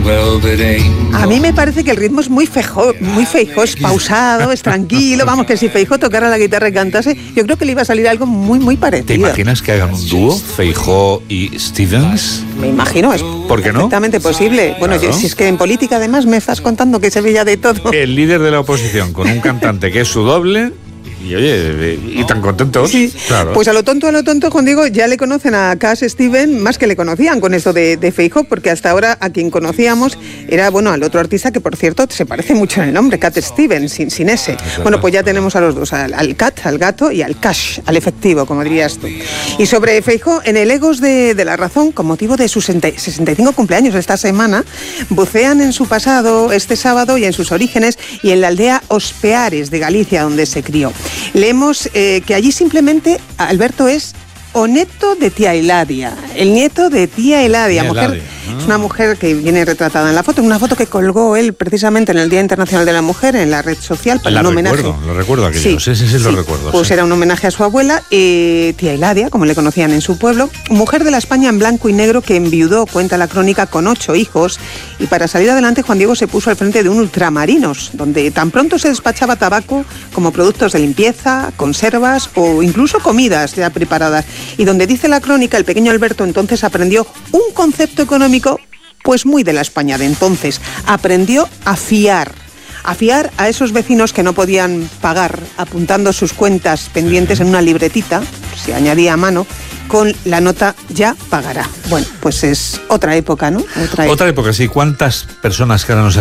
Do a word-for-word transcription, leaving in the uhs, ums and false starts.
A mí me parece que el ritmo es muy Feijóo, muy Feijóo, es pausado, es tranquilo. Vamos, que si Feijóo tocara la guitarra y cantase, yo creo que le iba a salir algo muy, muy parecido. ¿Te imaginas que hagan un dúo, Feijóo y Stevens? Me imagino, es ¿Por qué no? perfectamente posible. Bueno, Claro. yo, si es que en política además me estás contando que se veía de todo. El líder de la oposición con un cantante que es su doble. Y oye, y tan contentos. Sí, claro. Pues a lo tonto, a lo tonto, Juan Diego, ya le conocen a Cass Steven más que le conocían con esto de, de Feijóo, porque hasta ahora a quien conocíamos era, bueno, al otro artista que, por cierto, se parece mucho en el nombre, Cat Steven, sin, sin ese. Bueno, pues ya tenemos a los dos, al, al Cat, al gato, y al cash, al efectivo, como dirías tú. Y sobre Feijóo, en el Egos de, de la Razón, con motivo de sus sesenta y cinco cumpleaños esta semana, bucean en su pasado este sábado y en sus orígenes y en la aldea Ospeares de Galicia, donde se crió. Leemos eh, que allí simplemente Alberto es o neto de tía Eladia, el nieto de tía Eladia, Tía mujer, Eladia, ¿no? es una mujer que viene retratada en la foto, una foto que colgó él precisamente en el Día Internacional de la Mujer en la red social para la un homenaje. recuerdo, lo recuerdo aquello, sí, sí, sí, sí, lo recuerdo. Pues sí. era un homenaje a su abuela, eh, tía Eladia, como le conocían en su pueblo, mujer de la España en blanco y negro que enviudó, cuenta la crónica, con ocho hijos, y para salir adelante Juan Diego se puso al frente de un ultramarinos, donde tan pronto se despachaba tabaco como productos de limpieza, conservas o incluso comidas ya preparadas, y donde dice la crónica, el pequeño Alberto entonces aprendió un concepto económico pues muy de la España de entonces, aprendió a fiar. A fiar a esos vecinos que no podían pagar, apuntando sus cuentas pendientes en una libretita, se añadía a mano, con la nota ya pagará. Bueno, pues es otra época, ¿no? Otra época, sí. ¿Cuántas personas que ahora nos